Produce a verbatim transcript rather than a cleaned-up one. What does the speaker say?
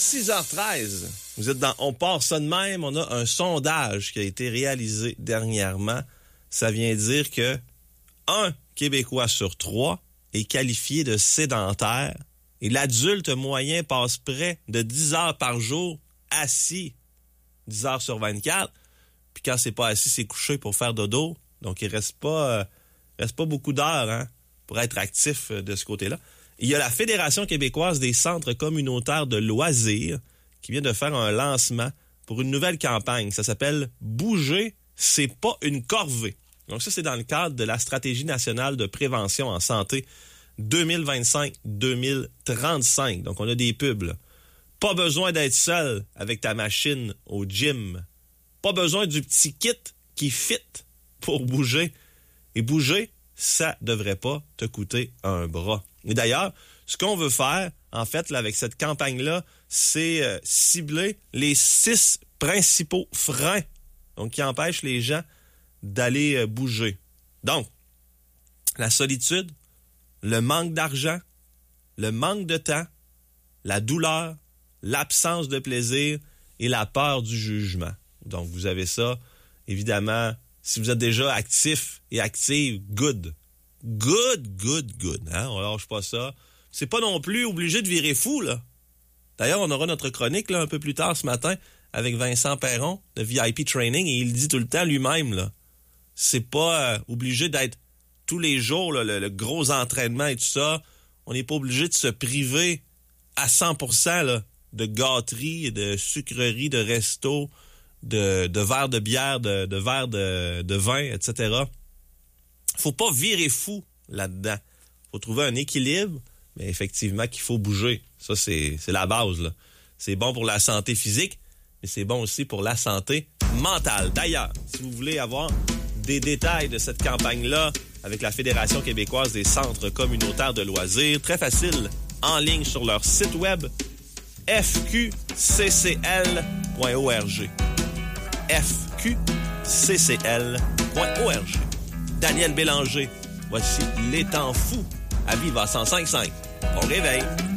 six heures treize. Vous êtes dans On part ça de même. On a un sondage qui a été réalisé dernièrement. Ça vient dire que un Québécois sur trois est qualifié de sédentaire et l'adulte moyen passe près de dix heures par jour assis, dix heures sur vingt-quatre. Puis quand c'est pas assis, c'est couché pour faire dodo. Donc il reste pas, euh, reste pas beaucoup d'heures hein, pour être actif euh, de ce côté-là. Il y a la Fédération québécoise des centres communautaires de loisirs qui vient de faire un lancement pour une nouvelle campagne. Ça s'appelle « Bouger, c'est pas une corvée ». Donc ça, c'est dans le cadre de la Stratégie nationale de prévention en santé deux mille vingt-cinq deux mille trente-cinq. Donc on a des pubs, là. Pas besoin d'être seul avec ta machine au gym. Pas besoin du petit kit qui fit pour bouger. Et bouger, ça devrait pas te coûter un bras. Et d'ailleurs, ce qu'on veut faire, en fait, là, avec cette campagne-là, c'est euh, cibler les six principaux freins donc qui empêchent les gens d'aller euh, bouger. Donc, la solitude, le manque d'argent, le manque de temps, la douleur, l'absence de plaisir et la peur du jugement. Donc, vous avez ça, évidemment, si vous êtes déjà actif et active, good. Good, good, good. Hein? On lâche pas ça. C'est pas non plus obligé de virer fou, là. D'ailleurs, on aura notre chronique là, un peu plus tard ce matin avec Vincent Perron de V I P Training et il dit tout le temps lui-même, là, c'est pas euh, obligé d'être tous les jours, là, le, le gros entraînement et tout ça. On n'est pas obligé de se priver à cent pour cent là, de gâteries, de sucreries, de restos, de, de verres de bière, de, de verres de, de vin, et cetera. Faut pas virer fou là-dedans. Faut trouver un équilibre, mais effectivement qu'il faut bouger. Ça, c'est, c'est la base, là. C'est bon pour la santé physique, mais c'est bon aussi pour la santé mentale. D'ailleurs, si vous voulez avoir des détails de cette campagne-là avec la Fédération québécoise des centres communautaires de loisirs, très facile, en ligne sur leur site web f q c c l point org. f q c c l point org. Daniel Bélanger, voici Les Temps Fous à Viva cent cinq virgule cinq. Bon réveil!